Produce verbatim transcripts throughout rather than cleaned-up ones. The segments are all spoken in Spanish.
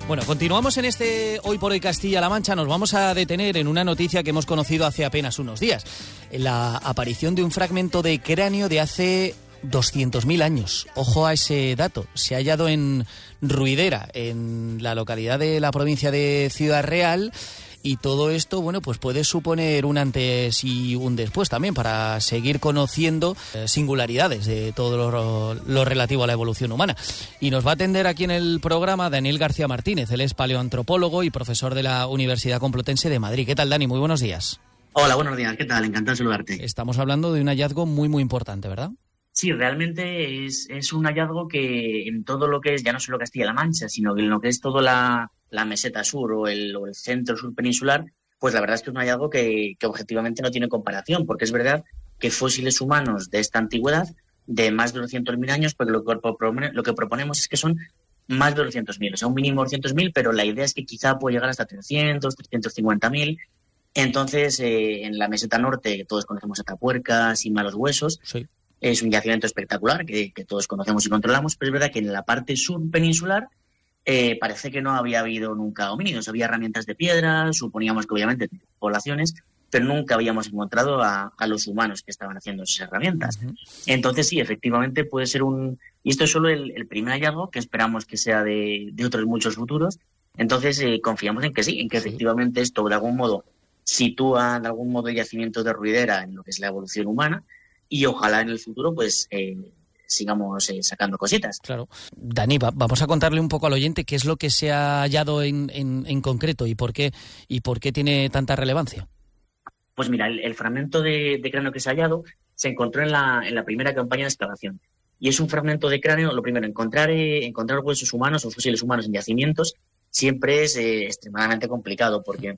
Bueno, continuamos en este Hoy por Hoy Castilla-La Mancha. Nos vamos a detener en una noticia que hemos conocido hace apenas unos días. La aparición de un fragmento de cráneo de hace doscientos mil años. Ojo a ese dato. Se ha hallado en Ruidera, en la localidad de la provincia de Ciudad Real. Y todo esto, bueno, pues puede suponer un antes y un después también para seguir conociendo eh, singularidades de todo lo, lo relativo a la evolución humana. Y nos va a atender aquí en el programa Daniel García Martínez. Él es paleoantropólogo y profesor de la Universidad Complutense de Madrid. ¿Qué tal, Dani? Muy buenos días. Hola, buenos días. ¿Qué tal? Encantado de saludarte. Estamos hablando de un hallazgo muy, muy importante, ¿verdad? Sí, realmente es, es un hallazgo que en todo lo que es, ya no solo Castilla-La Mancha, sino que en lo que es toda la, la meseta sur o el, o el centro sur peninsular, pues la verdad es que es un hallazgo que, que objetivamente no tiene comparación, porque es verdad que fósiles humanos de esta antigüedad, de más de doscientos mil años, pues lo que, lo que proponemos es que son más de doscientos mil, o sea, un mínimo de doscientos mil, pero la idea es que quizá puede llegar hasta trescientos, trescientos cincuenta mil. Entonces, eh, en la meseta norte, todos conocemos Atapuerca, Sin Malos Huesos. Sí. Es un yacimiento espectacular que, que todos conocemos y controlamos, pero es verdad que en la parte sur peninsular eh, parece que no había habido nunca homínidos. Había herramientas de piedra, suponíamos que obviamente poblaciones, pero nunca habíamos encontrado a, a los humanos que estaban haciendo esas herramientas. Uh-huh. Entonces sí, efectivamente puede ser un... Y esto es solo el, el primer hallazgo, que esperamos que sea de, de otros muchos futuros. Entonces eh, confiamos en que sí, en que sí. Efectivamente esto de algún modo sitúa de algún modo el yacimiento de Ruidera en lo que es la evolución humana. Y ojalá en el futuro, pues, eh, sigamos eh, sacando cositas. Claro. Dani, va, vamos a contarle un poco al oyente qué es lo que se ha hallado en, en, en concreto y por qué y por qué tiene tanta relevancia. Pues mira, el, el fragmento de, de cráneo que se ha hallado se encontró en la, en la primera campaña de excavación. Y es un fragmento de cráneo, lo primero, encontrar, eh, encontrar huesos humanos o fósiles humanos en yacimientos siempre es eh, extremadamente complicado porque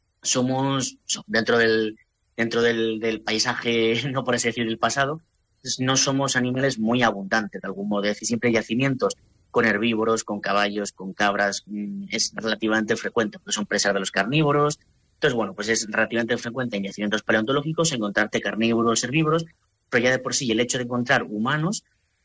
somos, dentro del... dentro del, del paisaje, no por así decir, del pasado, no somos animales muy abundantes, de algún modo. Es decir, siempre hay yacimientos con herbívoros, con caballos, con cabras. Es relativamente frecuente, porque son presas de los carnívoros. Entonces, bueno, pues es relativamente frecuente en yacimientos paleontológicos encontrarte carnívoros, herbívoros, pero ya de por sí el hecho de encontrar humanos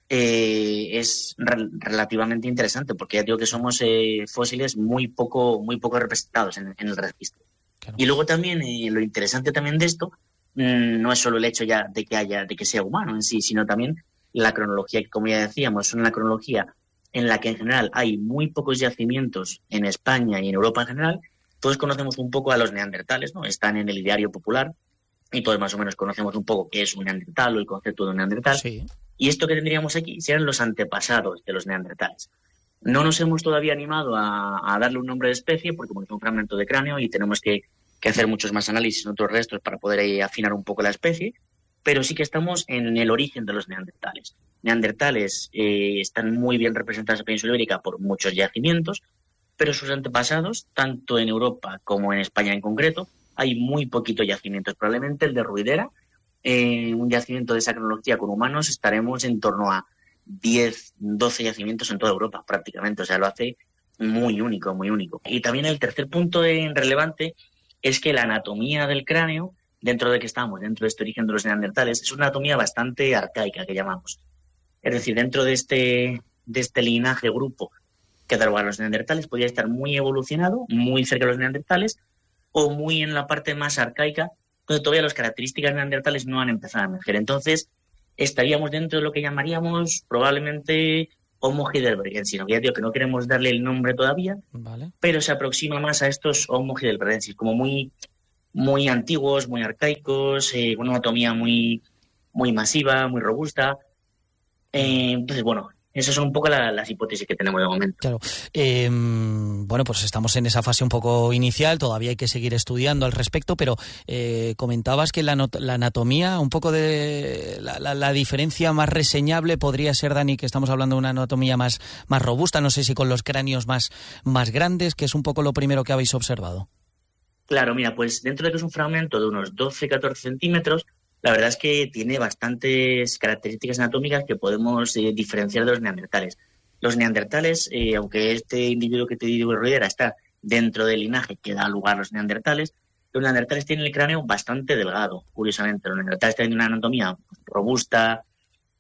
eh, es re- relativamente interesante, porque ya digo que somos eh, fósiles muy poco, muy poco representados en, en el registro. Claro. Y luego también, eh, lo interesante también de esto, mmm, no es solo el hecho ya de que haya, de que sea humano en sí, sino también la cronología, que como ya decíamos, es una cronología en la que en general hay muy pocos yacimientos en España y en Europa en general. Todos conocemos un poco a los neandertales, ¿no? Están en el ideario popular y todos más o menos conocemos un poco qué es un neandertal o el concepto de un neandertal. Sí. Y esto que tendríamos aquí serían los antepasados de los neandertales. No nos hemos todavía animado a, a darle un nombre de especie porque bueno, es un fragmento de cráneo y tenemos que, que hacer muchos más análisis en otros restos para poder eh, afinar un poco la especie, pero sí que estamos en el origen de los neandertales. Neandertales eh, están muy bien representados en la península ibérica por muchos yacimientos, pero sus antepasados, tanto en Europa como en España en concreto, hay muy poquitos yacimientos. Probablemente el de Ruidera, eh, un yacimiento de esa cronología con humanos, estaremos en torno a diez, doce yacimientos en toda Europa prácticamente, o sea, lo hace muy único, muy único. Y también el tercer punto en relevante es que la anatomía del cráneo, dentro de que estamos, dentro de este origen de los neandertales, es una anatomía bastante arcaica, que llamamos. Es decir, dentro de este, de este linaje, grupo que da lugar a los neandertales, podría estar muy evolucionado, muy cerca de los neandertales, o muy en la parte más arcaica, donde todavía las características neandertales no han empezado a emerger. Entonces, estaríamos dentro de lo que llamaríamos probablemente Homo heidelbergensis, aunque ya digo que no queremos darle el nombre todavía, vale, pero se aproxima más a estos Homo heidelbergensis, como muy, muy antiguos, muy arcaicos, eh, una anatomía muy, muy masiva, muy robusta. Eh, entonces, bueno, esas son un poco la, las hipótesis que tenemos de momento. Claro. Eh, bueno, pues estamos en esa fase un poco inicial, todavía hay que seguir estudiando al respecto, pero eh, comentabas que la, not- la anatomía, un poco de la, la, la diferencia más reseñable podría ser, Dani, que estamos hablando de una anatomía más, más robusta, no sé si con los cráneos más, más grandes, que es un poco lo primero que habéis observado. Claro, mira, pues dentro de que es un fragmento de unos doce a catorce centímetros, la verdad es que tiene bastantes características anatómicas que podemos eh, diferenciar de los neandertales. Los neandertales, eh, aunque este individuo que te digo de Ruidera está dentro del linaje que da lugar a los neandertales, los neandertales tienen el cráneo bastante delgado, curiosamente. Los neandertales tienen una anatomía robusta,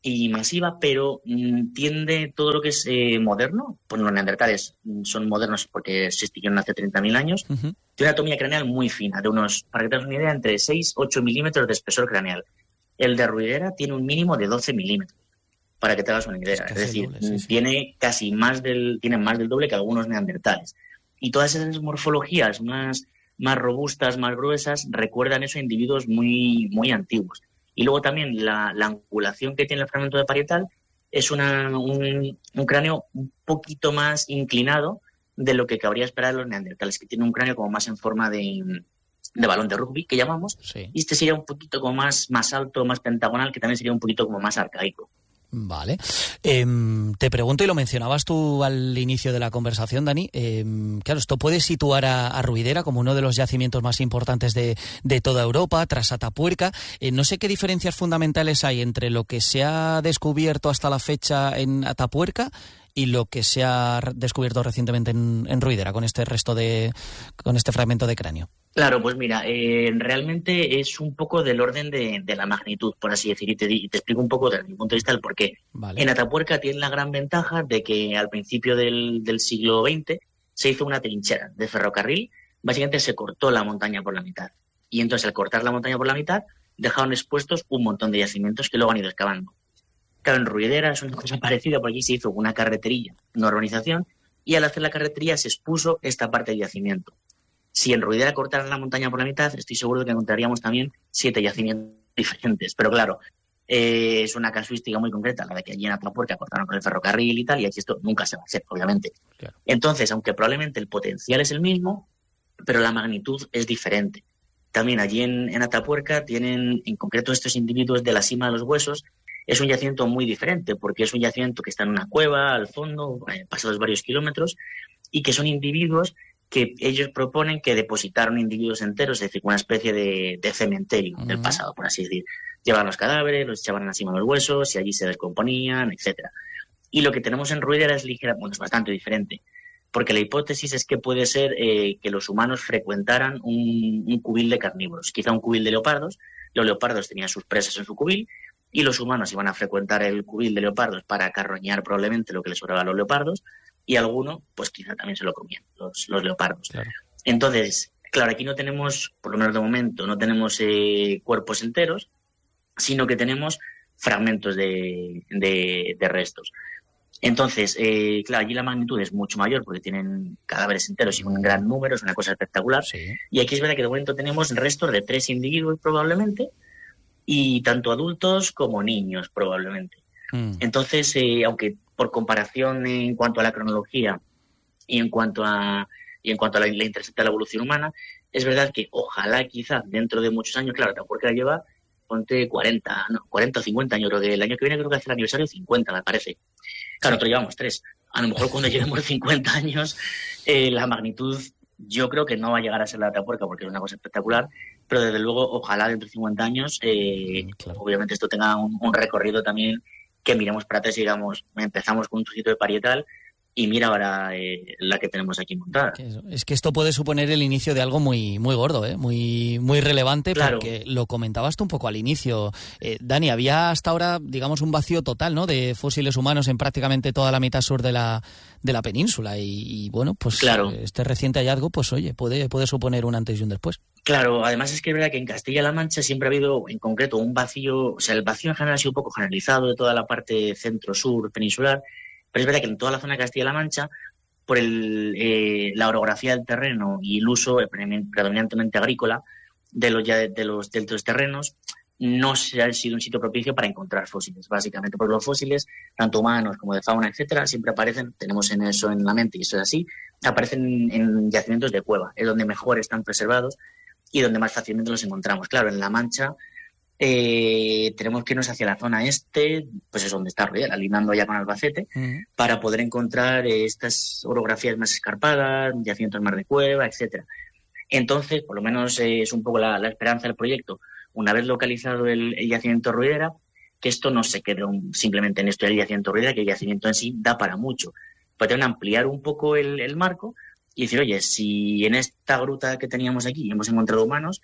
y masiva, pero mmm, tiende todo lo que es eh, moderno, pues los neandertales son modernos porque se extinguieron hace treinta mil años, uh-huh. Tiene una anatomía craneal muy fina, de unos, para que te hagas una idea, entre seis a ocho milímetros de espesor craneal. El de Ruidera tiene un mínimo de doce milímetros, para que te hagas una idea. Es, es decir, doble, sí, sí. tiene casi más del, tiene más del doble que algunos neandertales. Y todas esas morfologías más, más robustas, más gruesas, recuerdan eso a individuos muy, muy antiguos. Y luego también la, la angulación que tiene el fragmento de parietal es una, un, un cráneo un poquito más inclinado de lo que cabría esperar de los neandertales, que tiene un cráneo como más en forma de, de balón de rugby, que llamamos, sí. Y este sería un poquito como más, más alto, más pentagonal, que también sería un poquito como más arcaico. Vale. Eh, te pregunto, y lo mencionabas tú al inicio de la conversación, Dani, eh, claro, esto puede situar a, a Ruidera como uno de los yacimientos más importantes de, de toda Europa, tras Atapuerca. Eh, no sé qué diferencias fundamentales hay entre lo que se ha descubierto hasta la fecha en Atapuerca y lo que se ha descubierto recientemente en, en Ruidera, con este resto de, con este fragmento de cráneo. Claro, pues mira, eh, realmente es un poco del orden de, de la magnitud, por así decir, y te, y te explico un poco desde mi punto de vista el porqué. Vale. En Atapuerca tiene la gran ventaja de que al principio del, del siglo veinte se hizo una trinchera de ferrocarril, básicamente se cortó la montaña por la mitad. Y entonces al cortar la montaña por la mitad dejaron expuestos un montón de yacimientos que luego han ido excavando. Claro, en Ruidera es una cosa parecida, por allí se hizo una carreterilla, una urbanización, y al hacer la carretería se expuso esta parte del yacimiento. Si en Ruidera cortaran la montaña por la mitad, estoy seguro de que encontraríamos también siete yacimientos diferentes. Pero claro, eh, es una casuística muy concreta, la de que allí en Atapuerca cortaron con el ferrocarril y tal, y aquí esto nunca se va a hacer, obviamente. Claro. Entonces, aunque probablemente el potencial es el mismo, pero la magnitud es diferente. También allí en, en Atapuerca tienen, en concreto estos individuos de la cima de los huesos, es un yacimiento muy diferente, porque es un yacimiento que está en una cueva, al fondo, eh, pasados varios kilómetros, y que son individuos que ellos proponen que depositaron individuos enteros, es decir, una especie de, de cementerio uh-huh. del pasado, por así decir. Llevaban los cadáveres, los echaban encima de los huesos y allí se descomponían, etcétera. Y lo que tenemos en Ruidera es ligera, bueno, es bastante diferente, porque la hipótesis es que puede ser eh, que los humanos frecuentaran un, un cubil de carnívoros, quizá un cubil de leopardos. Los leopardos tenían sus presas en su cubil y los humanos iban a frecuentar el cubil de leopardos para carroñar probablemente lo que les sobraba a los leopardos. Y alguno, pues quizá también se lo comían, los, los leopardos. Claro. Entonces, claro, aquí no tenemos, por lo menos de momento, no tenemos eh, cuerpos enteros, sino que tenemos fragmentos de, de, de restos. Entonces, eh, claro, allí la magnitud es mucho mayor porque tienen cadáveres enteros y un gran número, es una cosa espectacular. Sí. Y aquí es verdad que de momento tenemos restos de tres individuos probablemente, y tanto adultos como niños probablemente. Mm. Entonces, eh, aunque por comparación en cuanto a la cronología y en cuanto a y en cuanto a la, la intercepta de la evolución humana, es verdad que ojalá quizá dentro de muchos años, claro, Atapuerca lleva, ponte cuarenta, no, cuarenta o cincuenta años, creo que el año que viene creo que hace el aniversario cincuenta, me parece. Claro, nosotros llevamos tres. A lo mejor cuando lleguemos cincuenta años, eh, la magnitud yo creo que no va a llegar a ser la de Atapuerca porque es una cosa espectacular, pero desde luego ojalá dentro de cincuenta años, eh, claro. Obviamente esto tenga un, un recorrido también que miremos para atrás y digamos, empezamos con un trocito de parietal y mira ahora eh, la que tenemos aquí montada. Es que esto puede suponer el inicio de algo muy muy gordo, ¿eh? muy muy relevante, claro. Porque lo comentabas tú un poco al inicio. Eh, Dani, había hasta ahora, digamos, un vacío total, ¿no?, de fósiles humanos en prácticamente toda la mitad sur de la de la península y, y bueno, pues claro. Este reciente hallazgo, pues oye, puede, puede suponer un antes y un después. Claro, además es que es verdad que en Castilla-La Mancha siempre ha habido, en concreto, un vacío, o sea, el vacío en general ha sido un poco generalizado de toda la parte centro-sur peninsular, pero es verdad que en toda la zona de Castilla-La Mancha, por el, eh, la orografía del terreno y el uso predominantemente agrícola de los, ya de, de los, de los terrenos, no se ha sido un sitio propicio para encontrar fósiles, básicamente, porque los fósiles, tanto humanos como de fauna, etcétera, siempre aparecen, tenemos en eso en la mente y eso es así, aparecen en yacimientos de cueva, es donde mejor están preservados y donde más fácilmente los encontramos. Claro, en La Mancha eh, tenemos que irnos hacia la zona este, pues es donde está Ruidera, limando ya con Albacete, uh-huh. para poder encontrar eh, estas orografías más escarpadas, yacimientos más de cueva, etcétera. Entonces, por lo menos eh, es un poco la, la esperanza del proyecto, una vez localizado el, el yacimiento Ruidera, que esto no se quede un, simplemente en esto del yacimiento Ruidera, que el yacimiento en sí da para mucho. Pueden ampliar un poco el, el marco y decir, oye, si en esta gruta que teníamos aquí hemos encontrado humanos,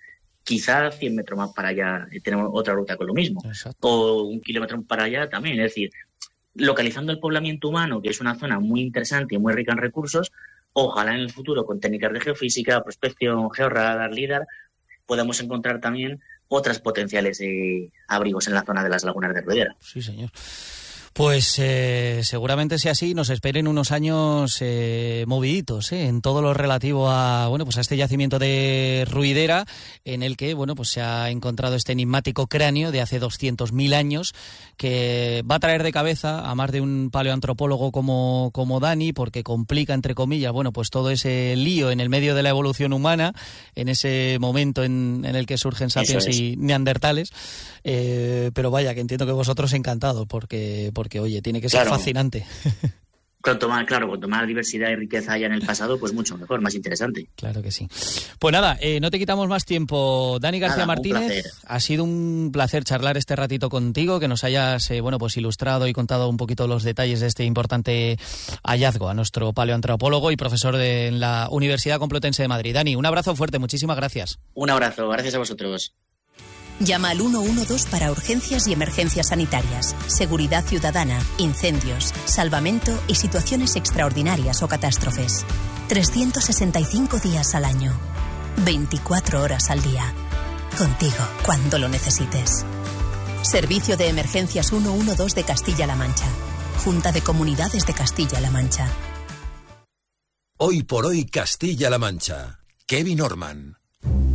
quizá cien metros más para allá tenemos otra ruta con lo mismo. Exacto. O un kilómetro para allá también. Es decir, localizando el poblamiento humano, que es una zona muy interesante y muy rica en recursos, ojalá en el futuro con técnicas de geofísica, prospección, georradar, lidar, podamos encontrar también otras potenciales eh, abrigos en la zona de las lagunas de Ruidera. Sí, señor. Pues eh, seguramente sea así, nos esperen unos años eh, moviditos eh, en todo lo relativo a bueno pues a este yacimiento de Ruidera, en el que bueno pues se ha encontrado este enigmático cráneo de hace doscientos mil años, que va a traer de cabeza a más de un paleoantropólogo como, como Dani, porque complica, entre comillas, bueno pues todo ese lío en el medio de la evolución humana, en ese momento en, en el que surgen sapiens y neandertales. Eh, pero vaya, que entiendo que vosotros encantados, porque, porque oye, tiene que ser claro. fascinante. Cuanto más, claro, cuanto más diversidad y riqueza haya en el pasado, pues mucho mejor, más interesante. Claro que sí. Pues nada, eh, no te quitamos más tiempo. Dani García Nada, Martínez, ha sido un placer charlar este ratito contigo, que nos hayas eh, bueno pues ilustrado y contado un poquito los detalles de este importante hallazgo a nuestro paleoantropólogo y profesor de en la Universidad Complutense de Madrid. Dani, un abrazo fuerte, muchísimas gracias. Un abrazo, gracias a vosotros. Llama al uno uno dos para urgencias y emergencias sanitarias, seguridad ciudadana, incendios, salvamento y situaciones extraordinarias o catástrofes. trescientos sesenta y cinco días al año, veinticuatro horas al día. Contigo cuando lo necesites. Servicio de Emergencias ciento doce de Castilla-La Mancha. Junta de Comunidades de Castilla-La Mancha. Hoy por hoy Castilla-La Mancha. Kevin Orman.